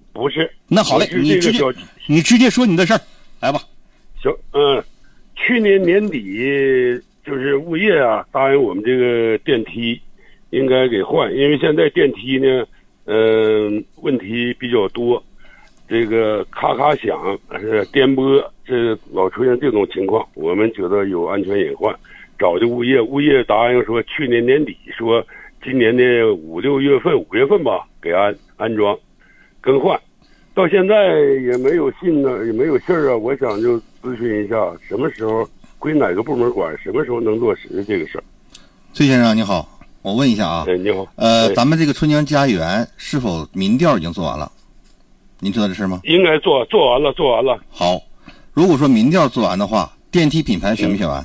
不是。 那好嘞，你直接说你的事儿，来吧。 行，去年年底就是物业啊答应我们这个电梯应该给换，因为现在电梯呢，问题比较多，这个咔咔响，颠簸，这老出现这种情况，我们觉得有安全隐患，找的物业答应说去年年底说今年的5、6月份5月份吧给安装更换，到现在也没有信呢，也没有信儿啊。我想就咨询一下，什么时候归哪个部门管，什么时候能落实这个事儿？ 崔先生你好，我问一下啊， 你好， 咱们这个春江家园是否民调已经做完了？您知道这事吗？ 应该做完了。 好，如果说民调做完的话，电梯品牌选没选完？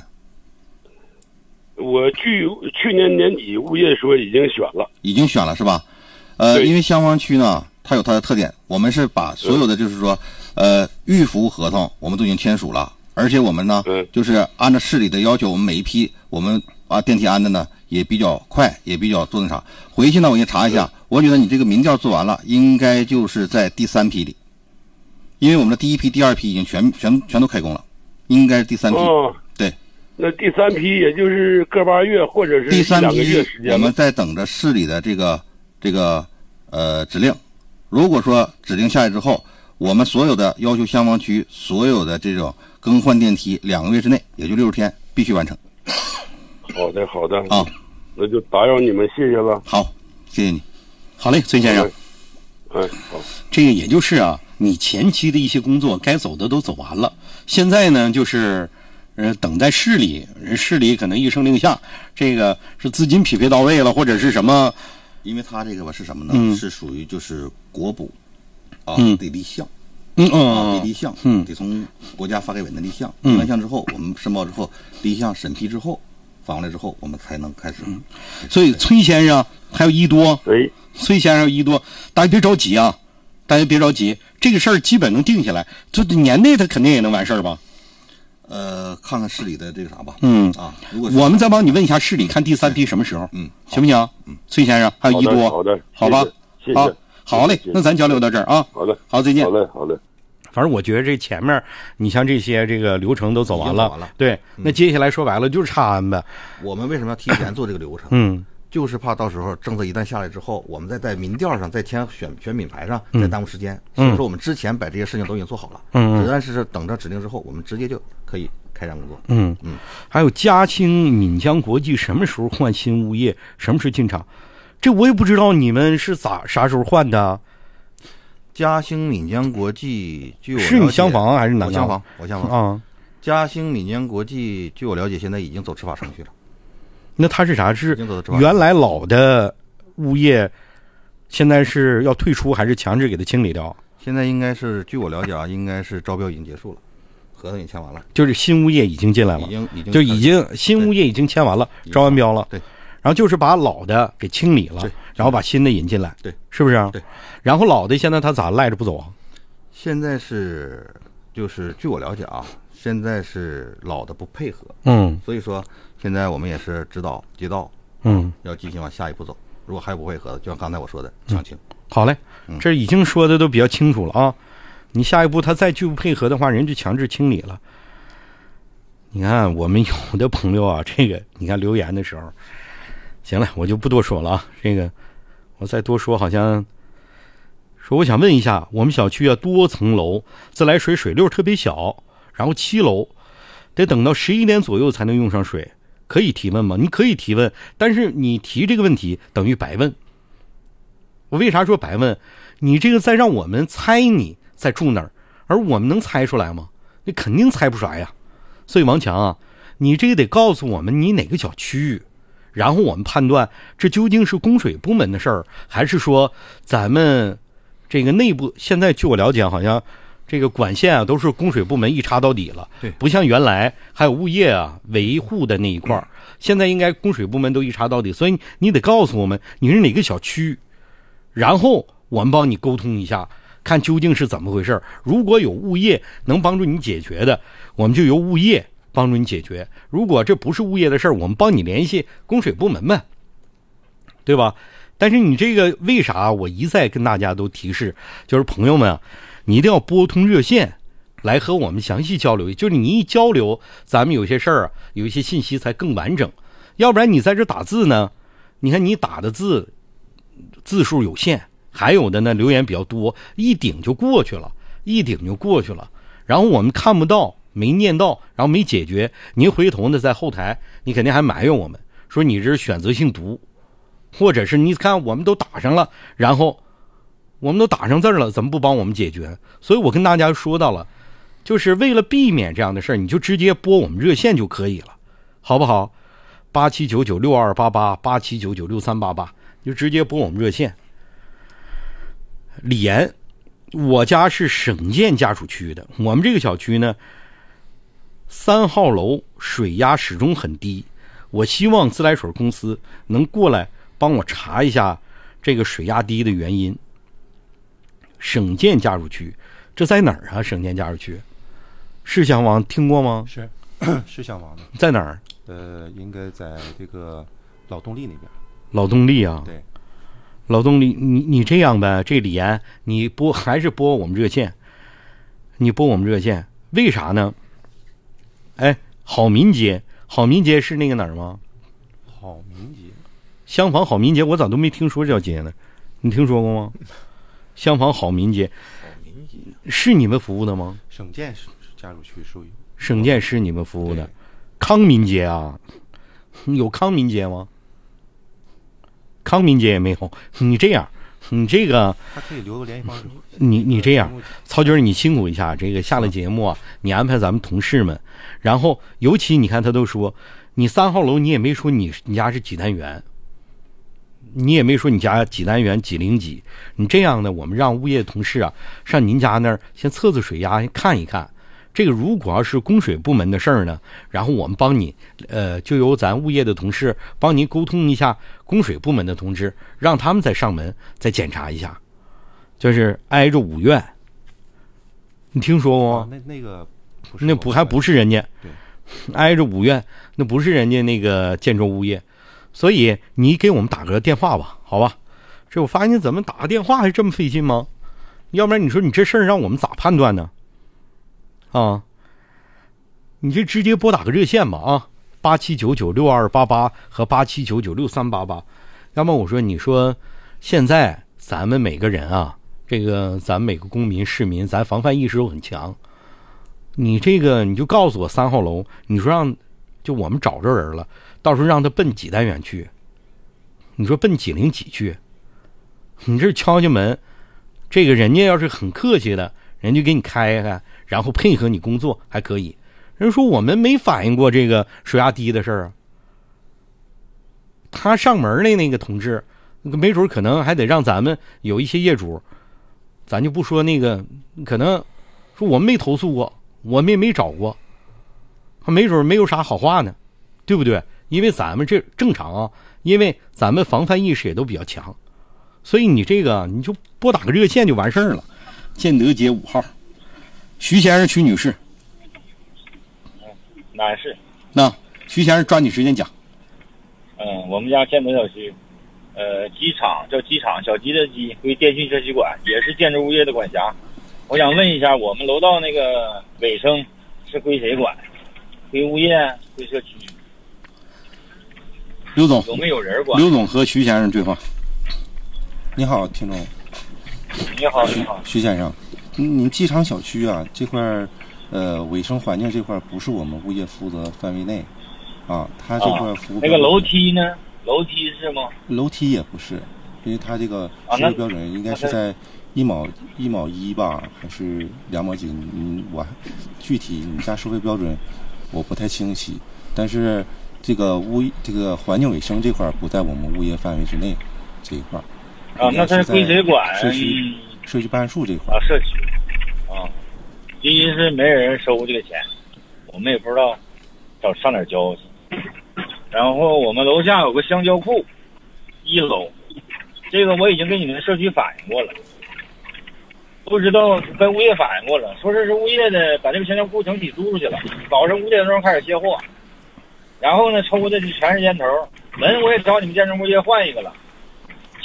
我去年年底物业说已经选了， 是吧？因为香坊区呢，它有它的特点，我们是把所有的就是说，预服务合同我们都已经签署了，而且我们呢，就是按照市里的要求，我们每一批我们把电梯安的呢也比较快，也比较做那啥。回去呢，我也查一下，我觉得你这个民调做完了，应该就是在第3批里，因为我们的第1批、第2批已经全都开工了，应该是第3批。对。 那第3批也就是个把月或者是第3批 2个月时间， 我们在等着市里的这个指令。如果说指令下来之后，我们所有的要求香坊区所有的这种更换电梯2个月之内，也就60天必须完成。 好的啊，那就打扰你们，谢谢了。 好，谢谢你。 好嘞，崔先生。 好。 这个也就是啊，你前期的一些工作该走的都走完了，现在呢就是等在市里可能一声令下，这个是资金匹配到位了，或者是什么？ 因为它这个吧是什么呢？是属于就是国补得立项，得立项，得从国家发改委的立项，立完项之后，我们申报之后，立项审批之后，返回来之后，我们才能开始。 所以崔先生还有1多，崔先生有1多，大家别着急啊，这个事儿基本能定下来，就年内他肯定也能完事儿吧。 看看市里的这个啥吧。 如果我们再帮你问一下市里，看第3批什么时候？行不行？崔先生还有1多， 好的， 好吧， 谢谢。 好嘞，那咱交流到这儿啊。 好的， 好，再见。 好嘞。 反正我觉得这前面，你像这些这个流程都走完了，对，那接下来说白了就是查安呗。 我们为什么要提前做这个流程？就是怕到时候政策一旦下来之后，我们再在民调上再签选品牌上再耽误时间。所以说我们之前把这些事情都已经做好了，只要是等着指令之后，我们直接就可以开展工作。 还有嘉兴闽江国际什么时候换新物业，什么时候进场？这我也不知道你们是啥时候换的。 嘉兴闽江国际据我了解， 是你厢房还是哪厢房？我厢房啊。嘉兴闽江国际据我了解，现在已经走执法程序了。 那他是啥？是原来老的物业，现在是要退出，还是强制给他清理掉？ 现在应该是，据我了解啊，应该是招标已经结束了，合同也签完了， 就是新物业已经进来了，已经新物业已经签完了，招完标了。 对， 然后就是把老的给清理了，然后把新的引进来。 对， 是不是？ 对。 然后老的现在他咋赖着不走啊？ 现在是，就是据我了解啊，现在是老的不配合。所以说现在我们也是指导街道，要进行往下一步走。如果还不配合的，就像刚才我说的，强清。 好嘞，这已经说的都比较清楚了啊。你下一步他再拒不配合的话，人就强制清理了。你看我们有的朋友啊，这个你看留言的时候，行了，我就不多说了啊。这个我再多说好像说，我想问一下，我们小区啊多层楼，自来水水流特别小，然后7楼得等到11点左右才能用上水，可以提问吗？你可以提问，但是你提这个问题等于白问。我为啥说白问？你这个再让我们猜你在住哪儿，而我们能猜出来吗？你肯定猜不出来呀。所以王强啊，你这个得告诉我们你哪个小区，然后我们判断这究竟是供水部门的事儿，还是说咱们这个内部。现在据我了解，好像这个管线啊都是供水部门一插到底了， 对， 不像原来还有物业啊维护的那一块儿，现在应该供水部门都一插到底。所以你得告诉我们你是哪个小区，然后我们帮你沟通一下，看究竟是怎么回事。如果有物业能帮助你解决的，我们就由物业帮助你解决；如果这不是物业的事儿，我们帮你联系供水部门呗，对吧？ 但是你这个为啥我一再跟大家都提示，就是朋友们啊，你一定要拨通热线来和我们详细交流，就是你一交流，咱们有些事儿啊，有一些信息才更完整。要不然你在这打字呢，你看你打的字数有限，还有的呢留言比较多，一顶就过去了，然后我们看不到，没念到，然后没解决，您回头呢在后台你肯定还埋怨我们，说你这是选择性读，或者是你看我们都打上了，然后我们都打上字了，怎么不帮我们解决？所以我跟大家说到了，就是为了避免这样的事儿，你就直接拨我们热线就可以了，好不好？87996288 87996388，就直接拨我们热线。李岩，我家是省建家属区的，我们这个小区呢，3号楼水压始终很低，我希望自来水公司能过来帮我查一下这个水压低的原因。省建家属区，这在哪儿啊？省建家属区，是襄王听过吗？ 是襄王的， 在哪儿？ 应该在这个老动力那边。 老动力啊， 对， 老动力，你这样呗，这李岩，你还是拨我们热线，为啥呢？哎，好民街是那个哪儿吗？ 好民街， 厢房好民街，我咋都没听说这条街呢？你听说过吗？厢房好民街，是你们服务的吗？ 省建家属区属于。 省建是你们服务的。康民街啊，有康民街吗？康民街也没有。你这样，你这个他可以留个联系方式。 你这样，曹军你辛苦一下，这个下了节目啊，你安排咱们同事们，然后尤其你看他都说，你3号楼你也没说你家是几单元，你也没说你家几单元几零几，你这样呢，我们让物业同事啊上您家那儿先测测水压，看一看。这个如果要是供水部门的事儿呢，然后我们帮你，就由咱物业的同事帮您沟通一下供水部门的同志，让他们再上门再检查一下，就是挨着五院，你听说过吗？ 那个还不是人家， 对， 挨着五院，那不是人家那个建筑物业，所以你给我们打个电话吧，好吧？这我发现怎么打个电话还这么费劲吗？要不然你说你这事儿让我们咋判断呢？啊，你这直接拨打个热线吧啊，87996288和87996388。要么我说，你说现在咱们每个人啊，这个咱们每个公民市民，咱防范意识都很强。你这个你就告诉我3号楼，你说就我们找着人了，到时候让他奔几单元去，你说奔几零几去，你这敲敲门，这个人家要是很客气的，人就给你开开。然后配合你工作还可以，人说我们没反映过这个水压低的事儿啊。他上门的那个同志，没准可能还得让咱们有一些业主，咱就不说那个，可能说我们没投诉过，我们也没找过，他没准没有啥好话呢，对不对？因为咱们这正常啊，因为咱们防范意识也都比较强，所以你这个你就拨打个热线就完事儿了。建德街5号。徐先生、徐女士， 男士。 那徐先生抓紧时间讲。 我们家建德小区，机场叫机场，小鸡的鸡，归电信社区管，也是建筑物业的管辖。我想问一下，我们楼道那个卫生是归谁管？归物业，归社区？ 刘总有没有人管？ 刘总和徐先生对话。 你好，听众。 你好，你好， 徐先生。你机场小区啊这块卫生环境这块不是我们物业负责范围内啊，他这块服务那个楼梯呢？楼梯是吗？ 楼梯也不是，因为他这个收费标准应该是在1毛1吧，还是2毛几？我具体你家收费标准我不太清晰，但是这个环境卫生这块不在我们物业范围之内这一块啊，那它是归谁管？ 社区办事处这块啊，社区啊，第一是没人收这个钱，我们也不知道上哪儿交去。然后我们楼下有个香蕉库，1楼，这个我已经跟你们社区反映过了，不知道跟物业反映过了，说是物业的把这个香蕉库整体租出去了，早上5点钟开始卸货，然后呢抽的全是烟头，门我也找你们建筑物业换一个了。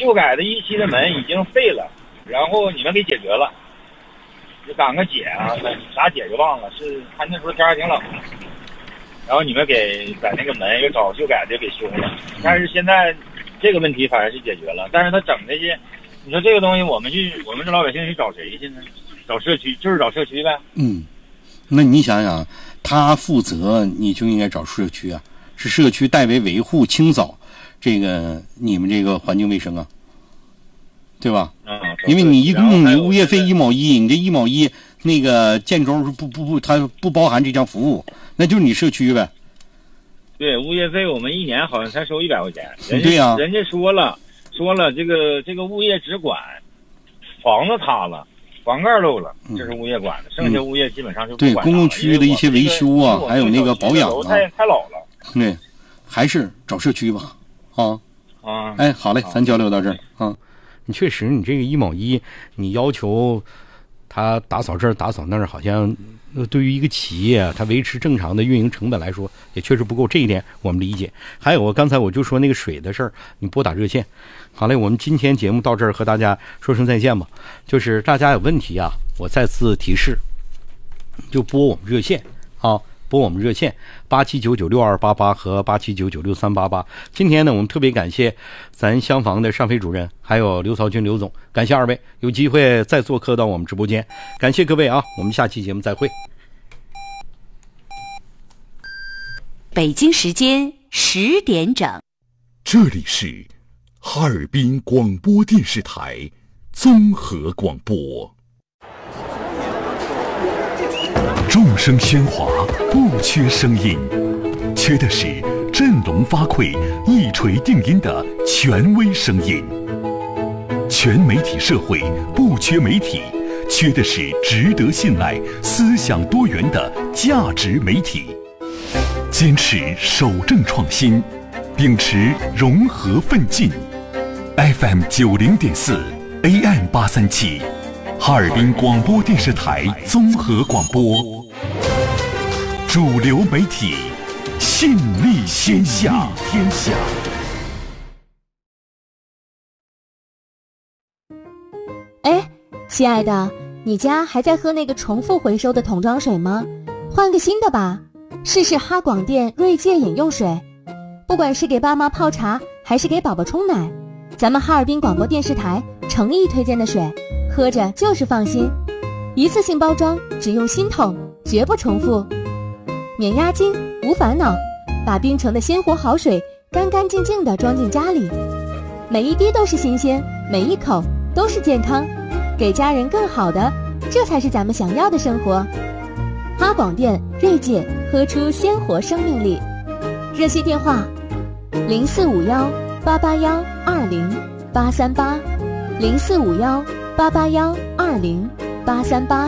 旧改的1期的门已经废了，然后你们给解决了，就赶个解啊，啥解就忘了，是他那时候天还挺冷，然后你们给把那个门又找旧改的给修了，但是现在这个问题反而是解决了，但是他整这些，你说这个东西我们这老百姓去找谁去呢？找社区，就是找社区呗。 那你想想，他负责你就应该找社区啊，是社区代为维护清扫这个你们这个环境卫生啊，对吧？因为你一共你物业费1毛1，你这1毛1那个建筑它不包含这项服务，那就是你社区呗。 对，物业费我们1年好像才收100块钱。 对呀， 人家说了，这个物业只管房子塌了。房盖漏了，这是物业管的，剩下物业基本上就不管。 对公共区域的一些维修啊，还有那个保养啊， 太老了。 对，还是找社区吧。哎，好嘞，咱交流到这儿啊。 你确实，你这个1毛1，你要求他打扫这儿打扫那儿，好像对于一个企业它维持正常的运营成本来说，也确实不够。这一点我们理解。还有刚才我就说那个水的事儿，你拨打热线。好嘞，我们今天节目到这儿和大家说声再见吧。就是大家有问题啊，我再次提示，就拨我们热线啊，拨我们热线87996288和87996388。今天呢，我们特别感谢咱厢房的上飞主任，还有刘曹军刘总，感谢二位，有机会再做客到我们直播间。感谢各位啊，我们下期节目再会。 北京时间10点整， 这里是哈尔滨广播电视台综合广播。众声喧哗，不缺声音，缺的是振聋发聩、一锤定音的权威声音。全媒体社会不缺媒体，缺的是值得信赖、思想多元的价值媒体。坚持守正创新，秉持融合奋进。FM 90.4 AM 837，哈尔滨广播电视台综合广播，主流媒体，信力天下。 哎，亲爱的，你家还在喝那个重复回收的桶装水吗？换个新的吧，试试哈广电锐界饮用水。不管是给爸妈泡茶，还是给宝宝冲奶，咱们哈尔滨广播电视台诚意推荐的水，喝着就是放心。一次性包装，只用新桶，绝不重复，免押金，无烦恼，把冰城的鲜活好水干干净净地装进家里，每一滴都是新鲜，每一口都是健康，给家人更好的，这才是咱们想要的生活。哈广电锐界，喝出鲜活生命力。热线电话0451-881-20838，0451-881-20838。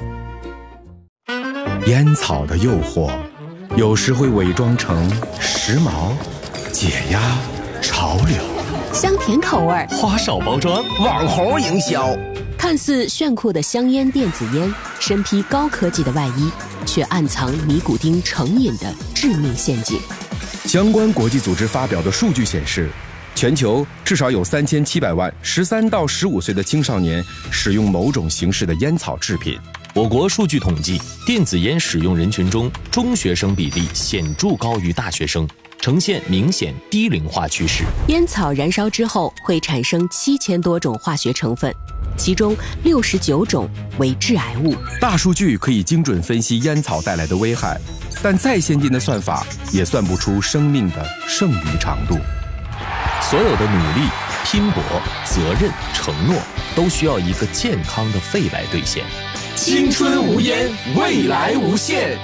烟草的诱惑，有时会伪装成时髦、解压、潮流， 香甜口味， 花哨包装，网红营销。 看似炫酷的香烟电子烟，身披高科技的外衣，却暗藏尼古丁成瘾的致命陷阱。 相关国际组织发表的数据显示，全球至少有3700万13到15岁的青少年使用某种形式的烟草制品。 我国数据统计，电子烟使用人群中，中学生比例显著高于大学生，呈现明显低龄化趋势。 烟草燃烧之后会产生7000多种化学成分，其中69种为致癌物。 大数据可以精准分析烟草带来的危害，但再先进的算法也算不出生命的剩余长度。 所有的努力、拼搏、责任、承诺，都需要一个健康的肺来兑现。 青春无烟，未来无限。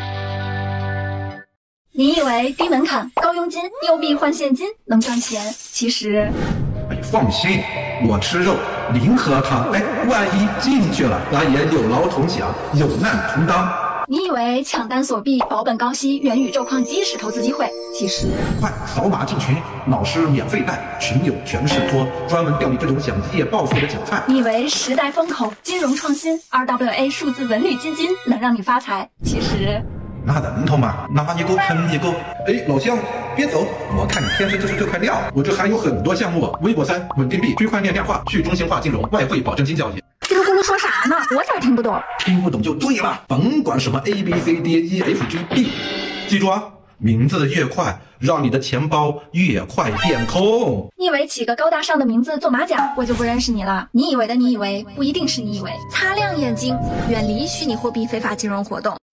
你以为低门槛、高佣金、又币换现金能赚钱？其实， 放心，我吃肉，零喝汤。万一进去了，咱也有劳同享，有难同当。 你以为抢单锁币、保本高息、元宇宙矿机是投资机会？其实， 快扫码进群，老师免费带，群友全是托，专门钓你这种想一夜暴富的韭菜。 你以为时代风口、金融创新、RWA 数字文旅基金能让你发财？其实， 那人头嘛，拿一个喷一个。哎，老乡，别走，我看你天生就是这块料。我这还有很多项目，微博3、稳定币、区块链量化、去中心化金融、外汇保证金交易。 这个轱辘说啥呢？我咋听不懂？ 听不懂就对了，甭管什么 ABCDEFGB， 记住啊，名字越快，让你的钱包越快变空。 你以为起个高大上的名字做马甲，我就不认识你了？你以为的你以为，不一定是你以为。擦亮眼睛，远离虚拟货币非法金融活动。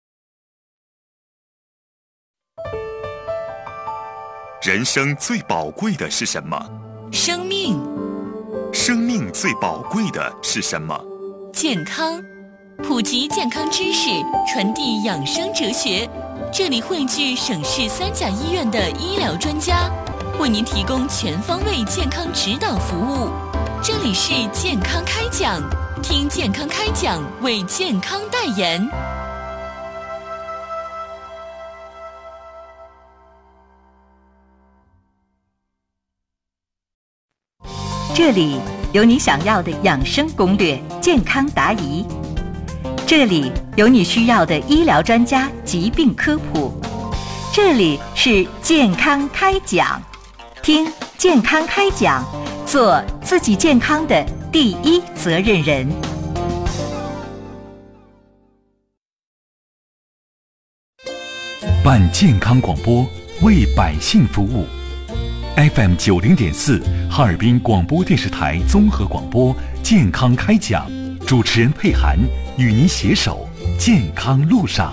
人生最宝贵的是什么？ 生命。 生命最宝贵的是什么？ 健康。普及健康知识，传递养生哲学。这里汇聚省市3甲医院的医疗专家，为您提供全方位健康指导服务。这里是健康开讲，听健康开讲，为健康代言。 这里有你想要的养生攻略、健康答疑，这里有你需要的医疗专家疾病科普，这里是健康开讲，听健康开讲，做自己健康的第一责任人。 办健康广播，为百姓服务。FM 90.4哈尔滨广播电视台综合广播健康开讲，主持人佩涵与您携手健康路上。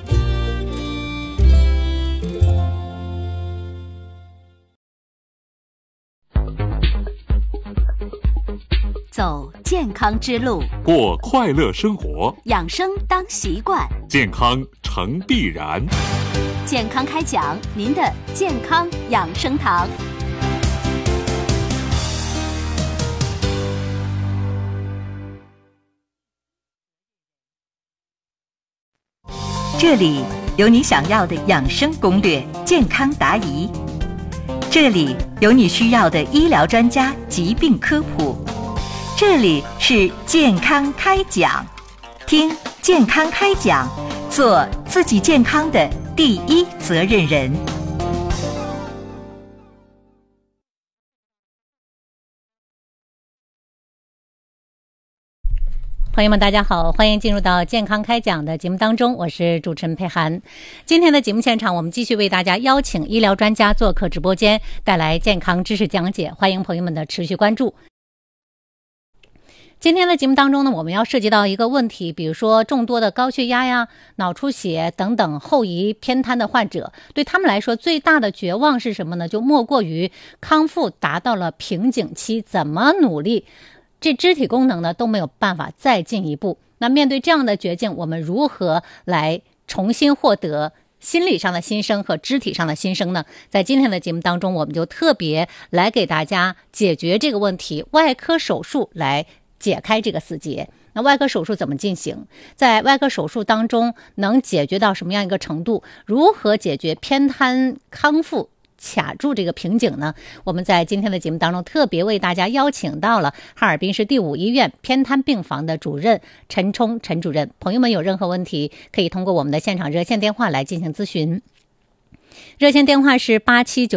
走健康之路， 过快乐生活， 养生当习惯， 健康成必然。 健康开讲，您的健康养生堂。 这里有你想要的养生攻略、健康答疑，这里有你需要的医疗专家疾病科普，这里是健康开讲，听健康开讲，做自己健康的第一责任人。 朋友们大家好，欢迎进入到健康开讲的节目当中，我是主持人佩涵。今天的节目现场，我们继续为大家邀请医疗专家做客直播间，带来健康知识讲解，欢迎朋友们的持续关注。今天的节目当中呢，我们要涉及到一个问题，比如说众多的高血压呀、脑出血等等后遗偏瘫的患者，对他们来说最大的绝望是什么呢？就莫过于康复达到了瓶颈期，怎么努力这肢体功能呢都没有办法再进一步。那面对这样的绝境，我们如何来重新获得心理上的新生和肢体上的新生呢？在今天的节目当中，我们就特别来给大家解决这个问题，外科手术来解开这个死结。那外科手术怎么进行？在外科手术当中能解决到什么样一个程度？如何解决偏瘫康复卡住这个瓶颈呢？我们在今天的节目当中特别为大家邀请到了哈尔滨市第5医院偏瘫病房的主任陈冲陈主任。朋友们有任何问题可以通过我们的现场热线电话来进行咨询，热线电话是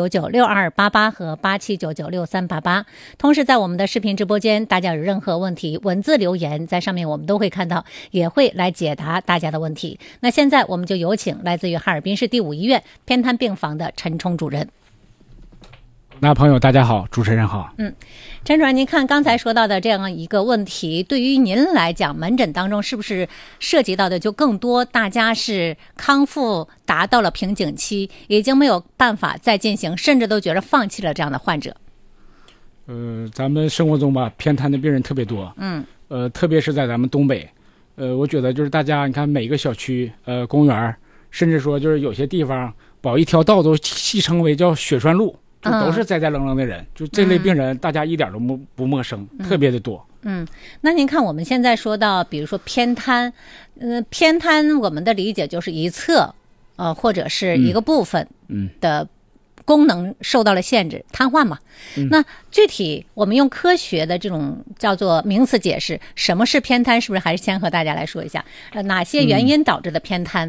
87996288和87996388。同时在我们的视频直播间，大家有任何问题文字留言在上面我们都会看到，也会来解答大家的问题。那现在我们就有请来自于哈尔滨市第5医院偏瘫病房的陈冲主任。 那朋友大家好，主持人好。 陈主任，您看刚才说到的这样一个问题，对于您来讲，门诊当中是不是涉及到的就更多大家是康复达到了瓶颈期，已经没有办法再进行，甚至都觉得放弃了这样的患者？ 咱们生活中吧，偏瘫的病人特别多。特别是在咱们东北，我觉得就是大家你看每个小区、公园，甚至说就是有些地方把一条道都戏称为叫血栓路。就都是栽栽愣愣的人，就这类病人大家一点都不陌生，特别的多。 那您看我们现在说到比如说偏瘫，偏瘫我们的理解就是一侧或者是一个部分的功能受到了限制，瘫痪嘛。那具体我们用科学的这种叫做名词解释什么是偏瘫，是不是还是先和大家来说一下哪些原因导致的偏瘫？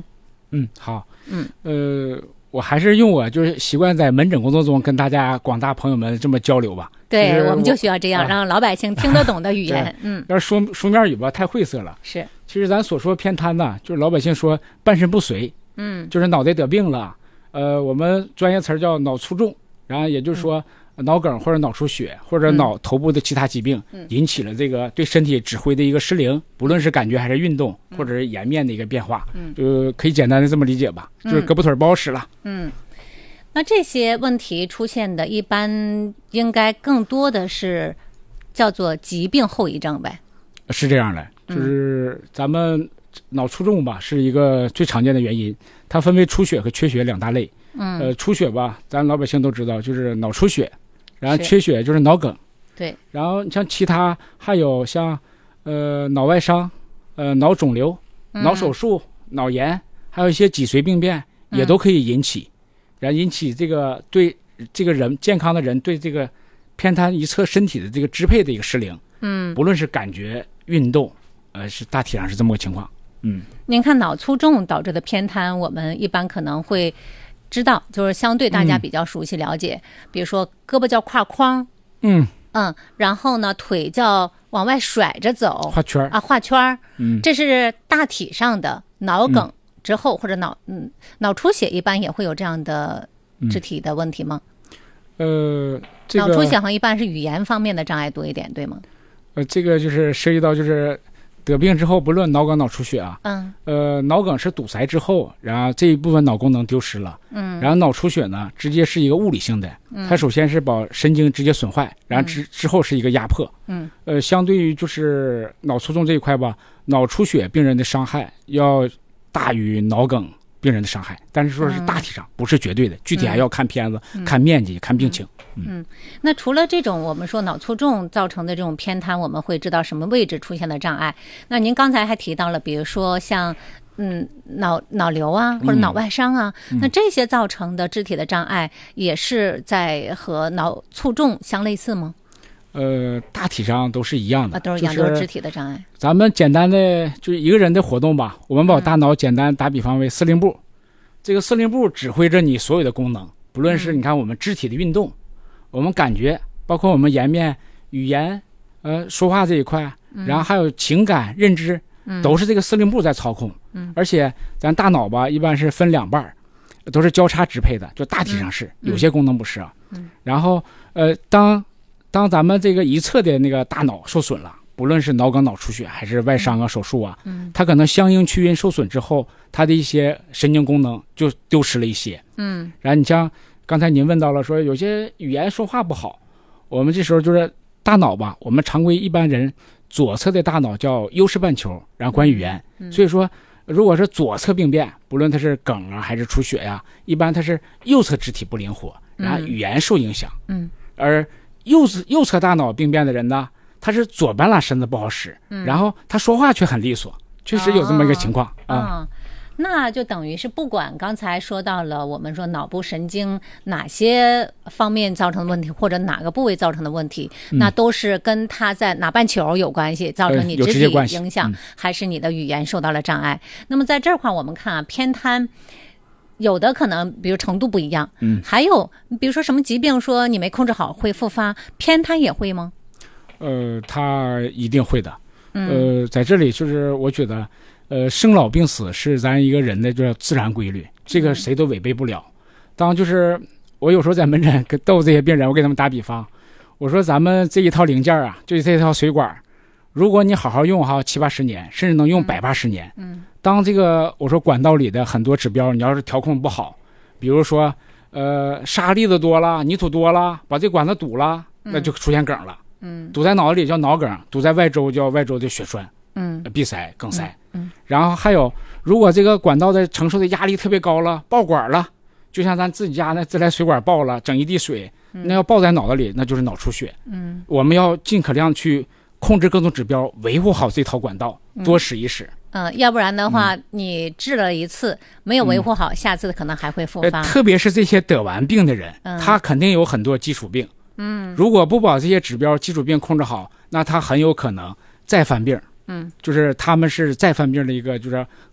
好。我还是用我就是习惯在门诊工作中跟大家广大朋友们这么交流吧。 对，我们就需要这样，让老百姓听得懂的语言。 要是书面语吧太晦涩了。 是， 其实咱所说偏瘫呢，就是老百姓说半身不遂，就是脑袋得病了。我们专业词叫脑卒中，然后也就是说脑梗或者脑出血或者头部的其他疾病引起了这个对身体指挥的一个失灵，不论是感觉还是运动或者是颜面的一个变化，就可以简单的这么理解吧，就是胳膊腿不好使了。 那这些问题出现的一般应该更多的是叫做疾病后遗症呗？ 是这样的，就是咱们脑卒中吧是一个最常见的原因，它分为出血和缺血两大类。出血吧咱老百姓都知道就是脑出血，然后缺血就是脑梗。 对， 然后像其他还有像脑外伤、脑肿瘤、脑手术、脑炎，还有一些脊髓病变也都可以引起，然后引起这个对这个人健康的人对这个偏瘫一侧身体的这个支配的一个失灵。不论是感觉、运动，是大体上是这么个情况。 您看脑卒中导致的偏瘫，我们一般可能会知道，就是相对大家比较熟悉了解，比如说胳膊叫胯框，然后呢腿叫往外甩着走， 画圈啊，画圈，这是大体上的脑梗之后或者脑出血，一般也会有这样的肢体的问题吗？脑出血好像一般是语言方面的障碍多一点，对吗？ 这个就是涉及到就是得病之后，不论脑梗、脑出血啊，脑梗是堵塞之后，然后这一部分脑功能丢失了，然后脑出血呢，直接是一个物理性的，它首先是把神经直接损坏，然后之后是一个压迫，相对于就是脑卒中这一块吧，脑出血病人的伤害要大于脑梗病人的伤害，但是说是大体上，不是绝对的，具体还要看片子、看面积、看病情。 那除了这种我们说脑卒中造成的这种偏瘫，我们会知道什么位置出现的障碍？那您刚才还提到了，比如说像脑瘤啊，或者脑外伤啊，那这些造成的肢体的障碍，也是在和脑卒中相类似吗？ 大体上都是一样的， 都是一样，都是肢体的障碍。 咱们简单的就是一个人的活动吧，我们把大脑简单打比方为司令部，这个司令部指挥着你所有的功能，不论是你看我们肢体的运动，我们感觉，包括我们颜面、语言、说话这一块，然后还有情感、认知，都是这个司令部在操控。而且咱大脑吧，一般是分两半，都是交叉支配的，就大体上是，有些功能不是啊。然后当咱们这个一侧的那个大脑受损了，不论是脑梗、脑出血还是外伤啊、手术啊，它可能相应区域受损之后，它的一些神经功能就丢失了一些。然后你像刚才您问到了说有些语言说话不好，我们这时候就是大脑吧，我们常规一般人左侧的大脑叫优势半球，然后管语言，所以说如果是左侧病变，不论它是梗啊还是出血呀，一般它是右侧肢体不灵活，然后语言受影响。而右侧大脑病变的人呢，他是左半拉身子不好使，然后他说话却很利索，确实有这么一个情况那就等于是不管刚才说到了我们说脑部神经哪些方面造成的问题，或者哪个部位造成的问题，那都是跟他在哪半球有关系，造成你肢体影响，还是你的语言受到了障碍。那么在这块我们看啊，偏瘫有的可能比如程度不一样，还有比如说什么疾病说你没控制好会复发，偏瘫也会吗？ 他一定会的。在这里就是我觉得生老病死是咱一个人的就是自然规律，这个谁都违背不了。当就是我有时候在门诊逗这些病人，我给他们打比方，我说咱们这一套零件啊，就这套水管，如果你好好用哈70-80年，甚至能用180年。当这个我说管道里的很多指标你要是调控不好，比如说沙粒子多了、泥土多了，把这管子堵了，那就出现梗了。堵在脑子里叫脑梗，堵在外周叫外周的血栓，闭塞、梗塞。然后还有，如果这个管道的承受的压力特别高了，爆管了，就像咱自己家那自来水管爆了，整一地水，那要爆在脑子里，那就是脑出血。我们要尽可量去控制各种指标，维护好这套管道，多使一使。 要不然的话，你治了一次没有维护好，下次可能还会复发。 特别是这些得完病的人，他肯定有很多基础病。如果不把这些指标基础病控制好，那他很有可能再犯病。就是他们是再犯病的一个就是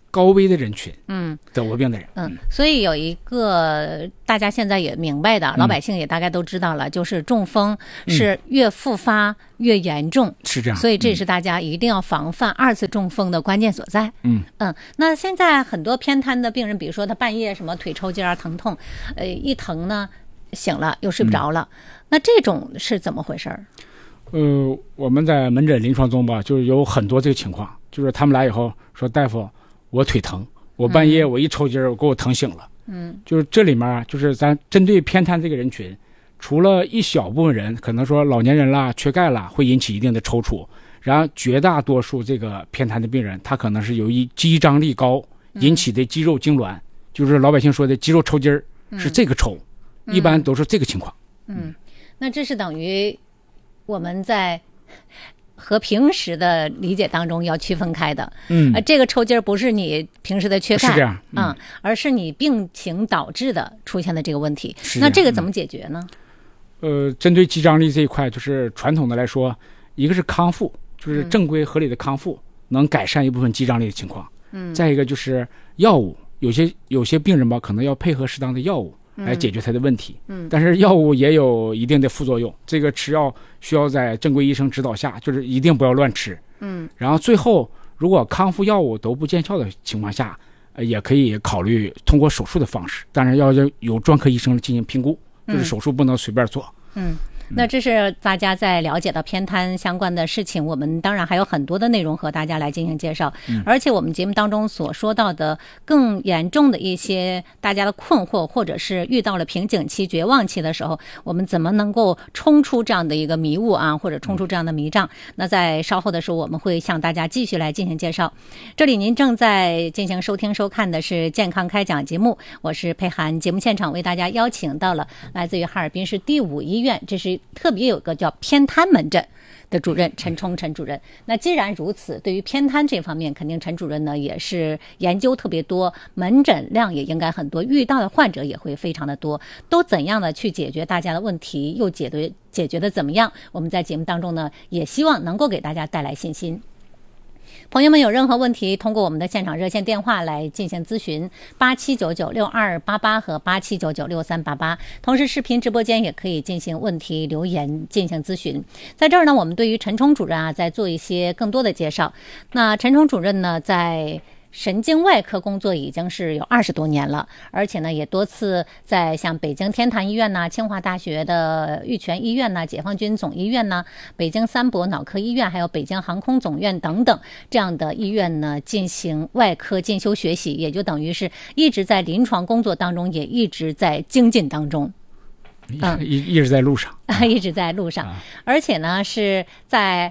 高危的人群，得过病的人， 所以有一个大家现在也明白的，老百姓也大概都知道了，就是中风是越复发越严重， 是这样， 所以这是大家一定要防范2次中风的关键所在。那现在很多偏瘫的病人，比如说他半夜什么腿抽筋啊、疼痛，一疼呢醒了又睡不着了，那这种是怎么回事？ 我们在门诊临床中吧，就是有很多这个情况，就是他们来以后说，大夫，我腿疼，我半夜我一抽筋，我给我疼醒了。就是这里面就是咱针对偏瘫这个人群，除了一小部分人可能说老年人啦、缺钙啦会引起一定的抽搐，然后绝大多数这个偏瘫的病人，他可能是由于肌张力高引起的肌肉痉挛，就是老百姓说的肌肉抽筋儿，是这个抽，一般都是这个情况。 那这是等于我们在和平时的理解当中要区分开的。这个抽筋不是你平时的缺钙， 是这样， 而是你病情导致的出现的这个问题。那这个怎么解决呢？ 针对肌张力这一块，就是传统的来说，一个是康复，就是正规合理的康复，能改善一部分肌张力的情况。再一个就是药物，有些病人吧，可能要配合适当的药物来解决他的问题。但是药物也有一定的副作用，这个吃药需要在正规医生指导下，就是一定不要乱吃。然后最后如果康复药物都不见效的情况下，也可以考虑通过手术的方式，当然要有专科医生进行评估，就是手术不能随便做。 那这是大家在了解到偏瘫相关的事情，我们当然还有很多的内容和大家来进行介绍。而且我们节目当中所说到的更严重的一些大家的困惑，或者是遇到了瓶颈期、绝望期的时候，我们怎么能够冲出这样的一个迷雾啊，或者冲出这样的迷障？那在稍后的时候，我们会向大家继续来进行介绍。这里您正在进行收听收看的是健康开讲节目，我是佩涵。节目现场为大家邀请到了来自于哈尔滨市第5医院，这是特别有个叫偏瘫门诊的主任陈冲陈主任。那既然如此，对于偏瘫这方面，肯定陈主任呢也是研究特别多，门诊量也应该很多，遇到的患者也会非常的多，都怎样的去解决大家的问题，又解决的怎么样？我们在节目当中呢，也希望能够给大家带来信心。朋友们有任何问题，通过我们的现场热线电话来进行咨询，87996288和87996388，同时视频直播间也可以进行问题留言进行咨询。在这儿呢，我们对于陈冲主任在做一些更多的介绍。那陈冲主任呢，在神经外科工作已经是有20多年了，而且呢也多次在像北京天坛医院呐、清华大学的玉泉医院呐、解放军总医院呐、北京三博脑科医院，还有北京航空总院等等这样的医院呢进行外科进修学习，也就等于是一直在临床工作当中，也一直在精进当中。 一直在路上， 一直在路上，而且呢是在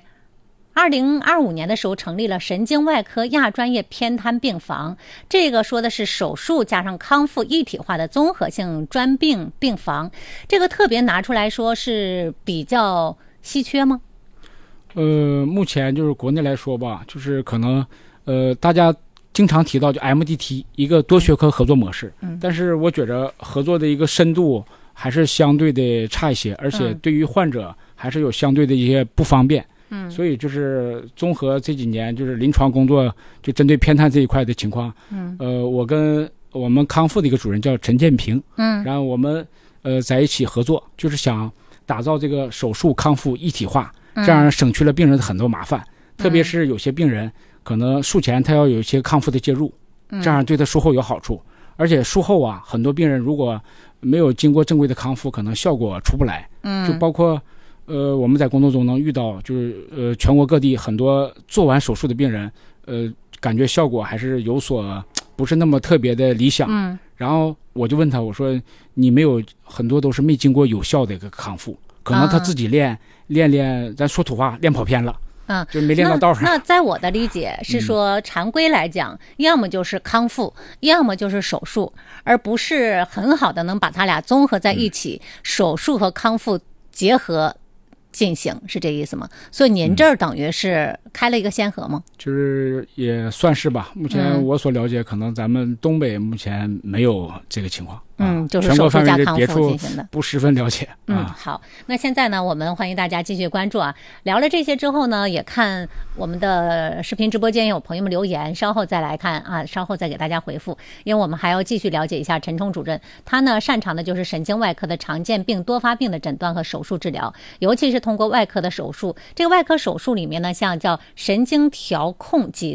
2025年的时候成立了神经外科亚专业偏瘫病房，这个说的是手术加上康复一体化的综合性专病病房，这个特别拿出来说是比较稀缺吗？ 目前就是国内来说吧，就是可能大家经常提到就 MDT 一个多学科合作模式，但是我觉着合作的一个深度还是相对的差一些，而且对于患者还是有相对的一些不方便。所以就是综合这几年就是临床工作，就针对偏瘫这一块的情况，我跟我们康复的一个主任叫陈建平，然后我们在一起合作，就是想打造这个手术康复一体化，这样省去了病人的很多麻烦，特别是有些病人可能术前他要有一些康复的介入，这样对他术后有好处，而且术后啊，很多病人如果没有经过正规的康复，可能效果出不来，就包括我们在工作中能遇到，就是全国各地很多做完手术的病人，感觉效果还是有所不是那么特别的理想。然后我就问他，我说你没有很多都是没经过有效的一个康复，可能他自己练，咱说土话练跑偏了。就没练到道上。 那在我的理解是说，常规来讲，要么就是康复，要么就是手术，而不是很好的能把它俩综合在一起，手术和康复结合进行，是这意思吗？所以您这儿等于是开了一个先河吗？ 就是也算是吧。目前我所了解，可能咱们东北目前没有这个情况。 就是手术加康复进行的， 不十分了解。 好，那现在呢，我们欢迎大家继续关注啊。聊了这些之后呢，也看我们的视频直播间有朋友们留言，稍后再来看啊，稍后再给大家回复，因为我们还要继续了解一下陈冲主任，他呢擅长的就是神经外科的常见病、多发病的诊断和手术治疗，尤其是通过外科的手术。这个外科手术里面呢，像叫神经调控及